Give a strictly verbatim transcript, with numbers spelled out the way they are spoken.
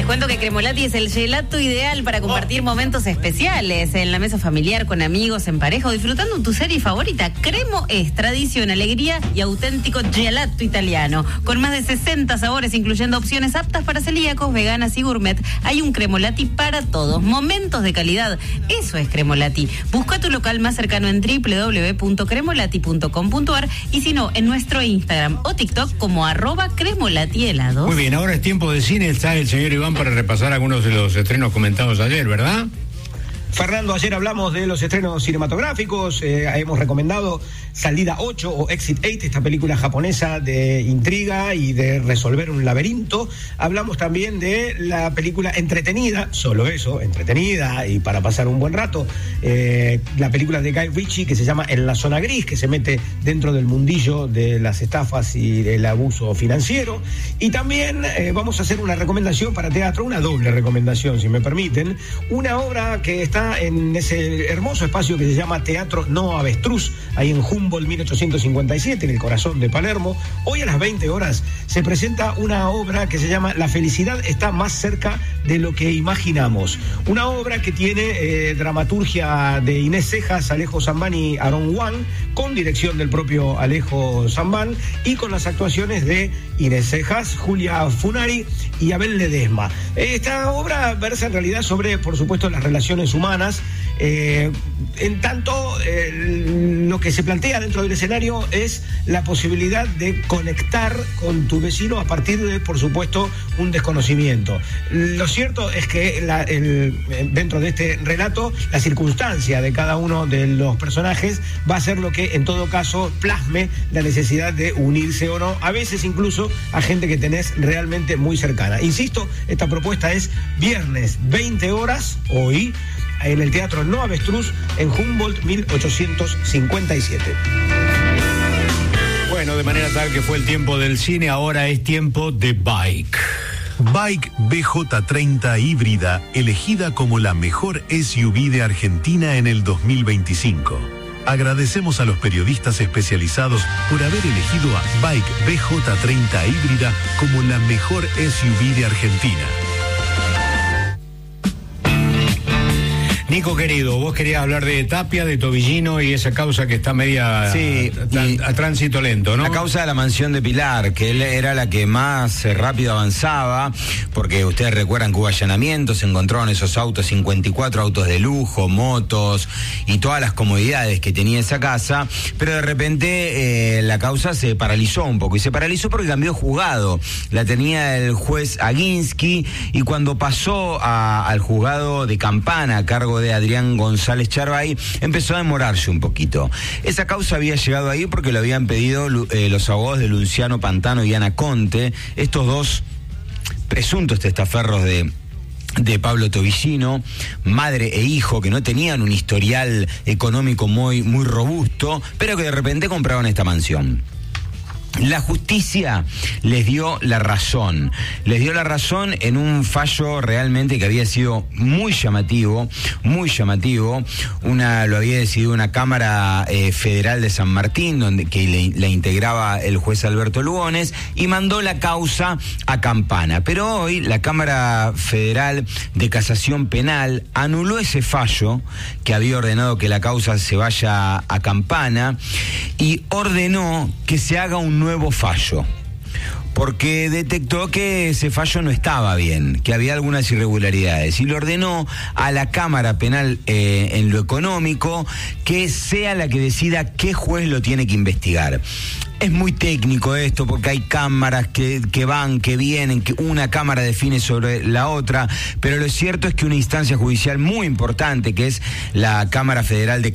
Les cuento que Cremolati es el gelato ideal para compartir momentos especiales en la mesa familiar, con amigos, en pareja o disfrutando tu serie favorita. Cremo es tradición, alegría y auténtico gelato italiano. Con más de sesenta sabores, incluyendo opciones aptas para celíacos, veganas y gourmet, hay un Cremolati para todos. Momentos de calidad, eso es Cremolati. Busca tu local más cercano en doble u doble u doble u punto cremolati punto com punto a r y si no, en nuestro Instagram o TikTok como arroba Cremolati helado. Muy bien, ahora es tiempo de cine. Está el señor Iván para repasar algunos de los estrenos comentados ayer, ¿verdad? Fernando, ayer hablamos de los estrenos cinematográficos, eh, hemos recomendado Salida ocho o Exit ocho, esta película japonesa de intriga y de resolver un laberinto. Hablamos también de la película entretenida, solo eso, entretenida y para pasar un buen rato, eh, la película de Guy Ritchie que se llama En la zona gris, que se mete dentro del mundillo de las estafas y del abuso financiero. Y también eh, vamos a hacer una recomendación para teatro, una doble recomendación, si me permiten, una obra que está en ese hermoso espacio que se llama Teatro No Avestruz, ahí en Humboldt mil ochocientos cincuenta y siete, en el corazón de Palermo. Hoy a las veinte horas se presenta una obra que se llama La felicidad está más cerca de lo que imaginamos. Una obra que tiene eh, dramaturgia de Inés Cejas, Alejo Zambán y Aaron Wang, con dirección del propio Alejo Zambán y con las actuaciones de Inés Cejas, Julia Funari y Abel Ledesma. Esta obra versa en realidad sobre, por supuesto, las relaciones humanas. Eh, en tanto, eh, lo que se plantea dentro del escenario es la posibilidad de conectar con tu vecino a partir de, por supuesto, un desconocimiento. Lo cierto es que la, el, dentro de este relato, la circunstancia de cada uno de los personajes va a ser lo que, en todo caso, plasme la necesidad de unirse o no, a veces incluso a gente que tenés realmente muy cercana. Insisto, esta propuesta es viernes, veinte horas, hoy, en el Teatro No Avestruz, en Humboldt mil ochocientos cincuenta y siete. Bueno, de manera tal que fue el tiempo del cine, ahora es tiempo de Bike. Bike B J treinta híbrida, elegida como la mejor S U V de Argentina en el dos mil veinticinco. Agradecemos a los periodistas especializados por haber elegido a Bike B J treinta híbrida como la mejor S U V de Argentina. Nico querido, vos querías hablar de Tapia, de Tobillino y esa causa que está media sí, a, a, a tránsito lento, ¿no? La causa de la mansión de Pilar, que él era la que más eh, rápido avanzaba, porque ustedes recuerdan que hubo allanamientos, se encontraron esos autos, cincuenta y cuatro autos de lujo, motos y todas las comodidades que tenía esa casa, pero de repente eh, la causa se paralizó un poco, y se paralizó porque cambió de juzgado. La tenía el juez Aguinsky, y cuando pasó a, al juzgado de Campana, a cargo de Adrián González Charbay, empezó a demorarse un poquito. Esa causa había llegado ahí porque lo habían pedido eh, los abogados de Luciano Pantano y Ana Conte, estos dos presuntos testaferros de de Pablo Tobillino, madre e hijo que no tenían un historial económico muy, muy robusto, pero que de repente compraron esta mansión. La justicia les dio la razón, les dio la razón en un fallo realmente que había sido muy llamativo, muy llamativo. Una, lo había decidido una Cámara eh, Federal de San Martín, donde que le, la integraba el juez Alberto Lugones, y mandó la causa a Campana. Pero hoy la Cámara Federal de Casación Penal anuló ese fallo que había ordenado que la causa se vaya a Campana y ordenó que se haga un nuevo fallo, porque detectó que ese fallo no estaba bien, que había algunas irregularidades, y le ordenó a la Cámara Penal eh, en lo económico que sea la que decida qué juez lo tiene que investigar. Es muy técnico esto, porque hay cámaras que, que van, que vienen, que una cámara define sobre la otra, pero lo cierto es que una instancia judicial muy importante, que es la Cámara Federal de